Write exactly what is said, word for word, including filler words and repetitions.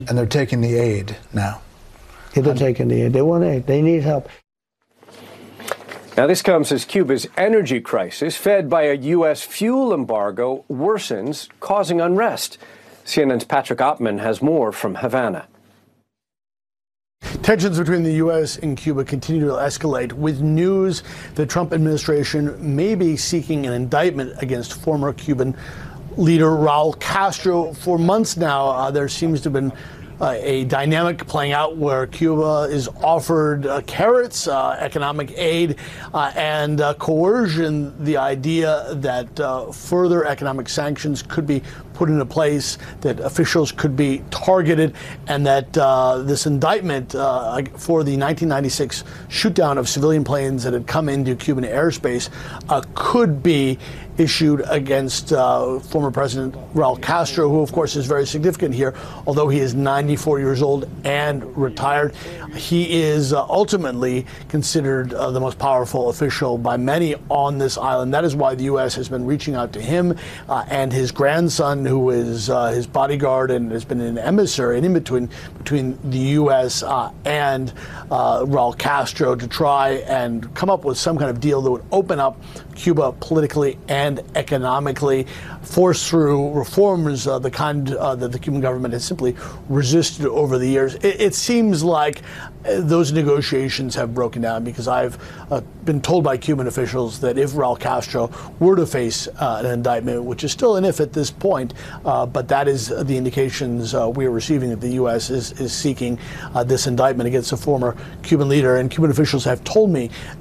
And they're taking the aid now. Yeah, they're taking the aid. They want aid. They need help. Now, this comes as Cuba's energy crisis, fed by a U S fuel embargo, worsens, causing unrest. C N N's Patrick Oppman has more from Havana. Tensions between the U S and Cuba continue to escalate, with news the Trump administration may be seeking an indictment against former Cuban leader Raul Castro. For months now, uh, there seems to have been Uh, a dynamic playing out where Cuba is offered uh, carrots, uh, economic aid, uh, and uh, coercion, the idea that uh, further economic sanctions could be put into place, that officials could be targeted, and that uh, this indictment uh, for the nineteen ninety-six shootdown of civilian planes that had come into Cuban airspace uh, could be issued against uh, former President Raul Castro, who, of course, is very significant here. Although he is ninety-four years old and retired, he is uh, ultimately considered uh, the most powerful official by many on this island. That is why the U S has been reaching out to him uh, and his grandson, who is uh, his bodyguard and has been an emissary, an in-between between the U S uh, and uh, Raul Castro, to try and come up with some kind of deal that would open up Cuba politically and economically, force through reforms, uh, the kind uh, that the Cuban government has simply resisted over the years. It, it seems like uh, those negotiations have broken down, because I've uh, been told by Cuban officials that if Raul Castro were to face uh, an indictment, which is still an if at this point, uh, but that is the indications uh, we are receiving, that the U S is, is seeking uh, this indictment against a former Cuban leader. And Cuban officials have told me